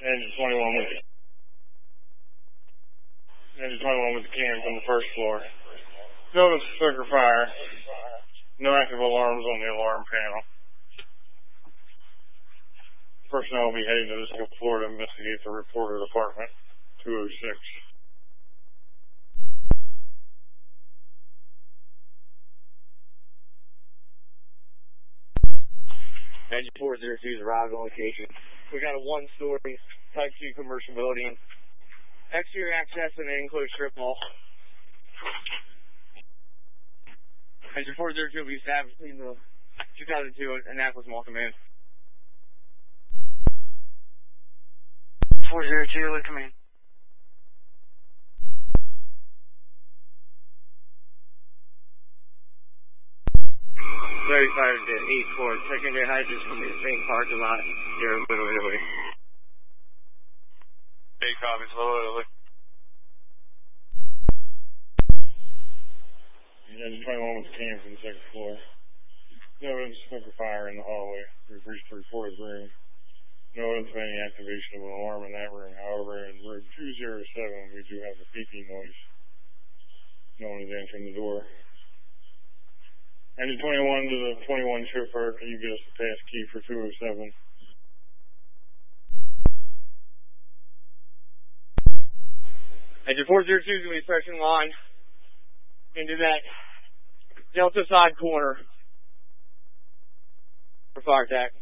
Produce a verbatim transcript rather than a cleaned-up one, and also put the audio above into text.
Engine twenty-one with the, engine twenty-one with the cams on the first floor. Notice flicker fire. No active alarms on the alarm panel. Personnel will be heading to the second floor to investigate the reported apartment, two oh six. Engine four oh two is arrived on location. We got a one-story Type two commercial building. Exterior access and an enclosed strip mall. Engine four oh two will be established in the two thousand two Annapolis Mall Command. four oh two, with command. thirty-five to eighth floor. Secondary height is from the same parking lot here in Little Italy. Big copies, Little Italy. Engine twenty-one with the cams on the second floor. No evidence of smoke or fire in the hallway. We've reached the reported room. No evidence of any activation of an alarm in that room. However, in room two oh seven, we do have a beeping noise. No one is answering the door. Engine twenty-one to the twenty-one chauffeur, can you get us the pass key for two oh seven? Engine four oh two is going to be stretching line into that Delta side corner for fire attack.